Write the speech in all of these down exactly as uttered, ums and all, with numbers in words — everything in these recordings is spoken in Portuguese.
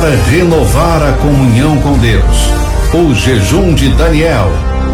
para renovar a comunhão com Deus. O jejum de Daniel.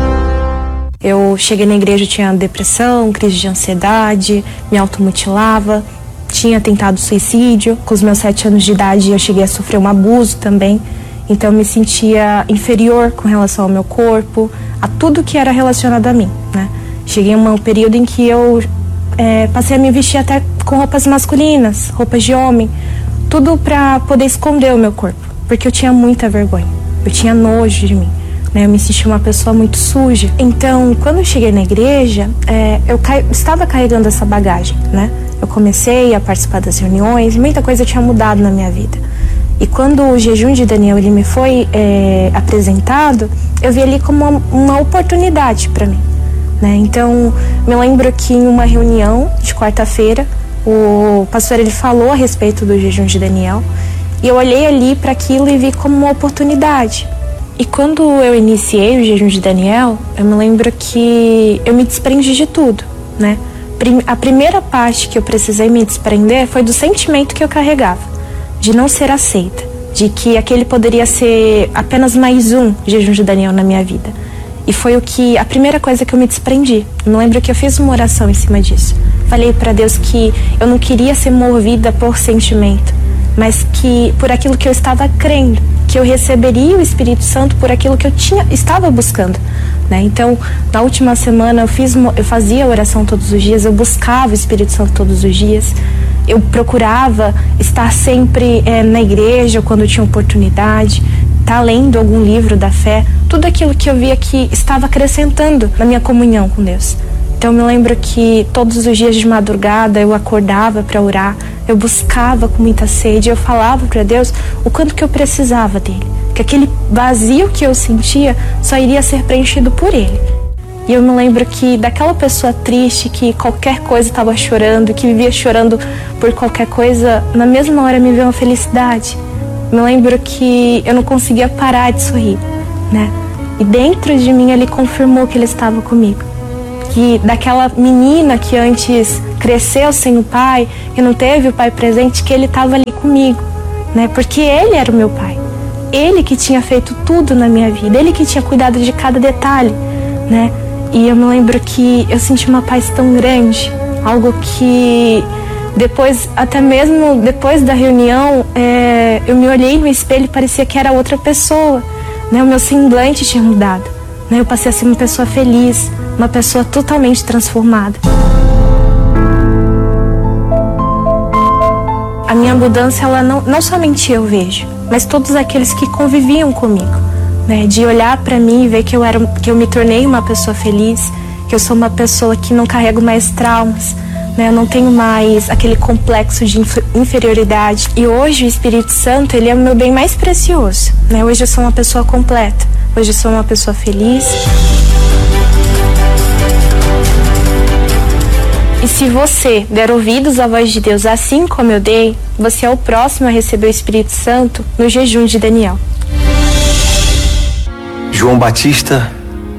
Eu cheguei na igreja, tinha depressão, crise de ansiedade, me automutilava, tinha tentado suicídio. Com os meus sete anos de idade eu cheguei a sofrer um abuso também. Então eu me sentia inferior com relação ao meu corpo, a tudo que era relacionado a mim, né? Cheguei a um período em que eu é, passei a me vestir até com roupas masculinas, roupas de homem, tudo para poder esconder o meu corpo, porque eu tinha muita vergonha, eu tinha nojo de mim, né? Eu me sentia uma pessoa muito suja. Então, quando eu cheguei na igreja, é, eu ca... estava carregando essa bagagem, né? Eu comecei a participar das reuniões, muita coisa tinha mudado na minha vida. E quando o jejum de Daniel ele me foi é, apresentado, eu vi ali como uma, uma oportunidade para mim, né? Então, me lembro que em uma reunião de quarta-feira, o pastor ele falou a respeito do jejum de Daniel, e eu olhei ali para aquilo e vi como uma oportunidade. E quando eu iniciei o jejum de Daniel, eu me lembro que eu me desprendi de tudo, né? A primeira parte que eu precisei me desprender foi do sentimento que eu carregava, de não ser aceita, de que aquele poderia ser apenas mais um jejum de Daniel na minha vida. E foi o que, a primeira coisa que eu me desprendi. Eu me lembro que eu fiz uma oração em cima disso. Falei para Deus que eu não queria ser movida por sentimento, mas que por aquilo que eu estava crendo, que eu receberia o Espírito Santo por aquilo que eu tinha, estava buscando, né? Então, na última semana eu fiz, eu fazia oração todos os dias, eu buscava o Espírito Santo todos os dias. Eu procurava estar sempre é, na igreja quando tinha oportunidade, estar lendo algum livro da fé, tudo aquilo que eu via que estava acrescentando na minha comunhão com Deus. Então eu me lembro que todos os dias de madrugada eu acordava para orar, eu buscava com muita sede, eu falava para Deus o quanto que eu precisava dele, que aquele vazio que eu sentia só iria ser preenchido por ele. E eu me lembro que daquela pessoa triste, que qualquer coisa estava chorando, que vivia chorando por qualquer coisa, na mesma hora me veio uma felicidade. Me lembro que eu não conseguia parar de sorrir, né? E dentro de mim ele confirmou que ele estava comigo. Que daquela menina que antes cresceu sem o pai, que não teve o pai presente, que ele estava ali comigo, né? Porque ele era o meu pai. Ele que tinha feito tudo na minha vida, ele que tinha cuidado de cada detalhe, né? E eu me lembro que eu senti uma paz tão grande, algo que depois, até mesmo depois da reunião, é, eu me olhei no espelho e parecia que era outra pessoa, né? O meu semblante tinha mudado, né? Eu passei a ser uma pessoa feliz, uma pessoa totalmente transformada. A minha mudança, ela não, não somente eu vejo, mas todos aqueles que conviviam comigo. Né, de olhar para mim e ver que eu, era, que eu me tornei uma pessoa feliz, que eu sou uma pessoa que não carrego mais traumas, né, eu não tenho mais aquele complexo de inferioridade. E hoje o Espírito Santo, ele é o meu bem mais precioso. Né, hoje eu sou uma pessoa completa, hoje eu sou uma pessoa feliz. E se você der ouvidos à voz de Deus assim como eu dei, você é o próximo a receber o Espírito Santo no jejum de Daniel. João Batista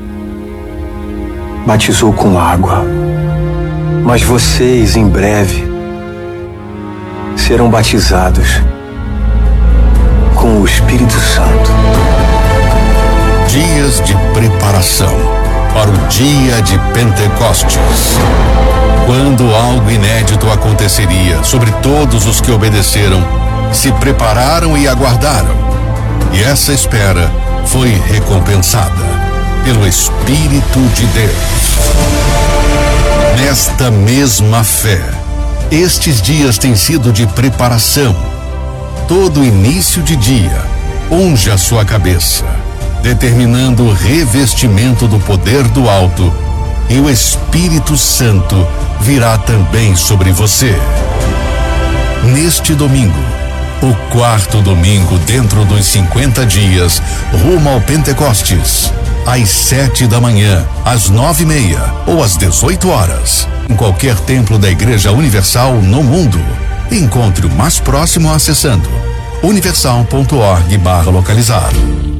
batizou com água, mas vocês em breve serão batizados com o Espírito Santo. Dias de preparação para o dia de Pentecostes, quando algo inédito aconteceria sobre todos os que obedeceram, se prepararam e aguardaram. E essa espera foi recompensada pelo Espírito de Deus. Nesta mesma fé, estes dias têm sido de preparação. Todo início de dia, unja a sua cabeça, determinando o revestimento do poder do alto, e o Espírito Santo virá também sobre você. Neste domingo, o quarto domingo dentro dos cinquenta dias, rumo ao Pentecostes, às sete da manhã, às nove e meia ou às dezoito horas, em qualquer templo da Igreja Universal no mundo. Encontre o mais próximo acessando universal ponto org barra localizar.